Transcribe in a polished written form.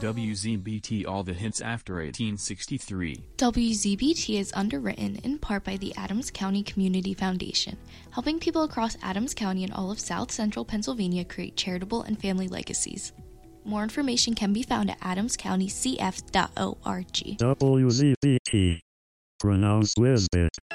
WZBT all the hits after 1863. WZBT is underwritten in part by the Adams County Community Foundation, helping people across Adams County and all of South Central Pennsylvania create charitable and family legacies. More information can be found at adamscountycf.org. WZBT. Pronounced Wisbit.